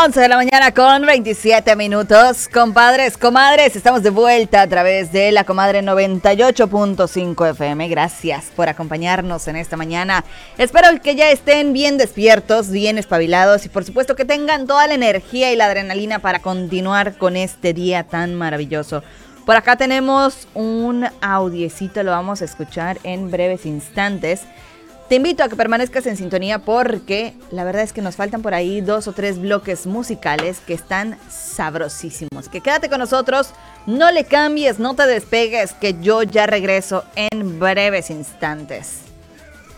11 de la mañana con 27 minutos. Compadres, comadres, estamos de vuelta a través de la Comadre 98.5 FM. Gracias por acompañarnos en esta mañana. Espero que ya estén bien despiertos, bien espabilados y por supuesto que tengan toda la energía y la adrenalina para continuar con este día tan maravilloso. Por acá tenemos un audiecito, lo vamos a escuchar en breves instantes. Te invito a que permanezcas en sintonía porque la verdad es que nos faltan por ahí 2 o 3 bloques musicales que están sabrosísimos. Que quédate con nosotros, no le cambies, no te despegues, que yo ya regreso en breves instantes.